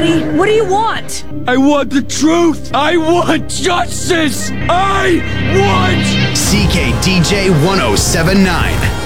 buddy. What do you want? I want the truth. I want justice. I want... CKDJ 1079.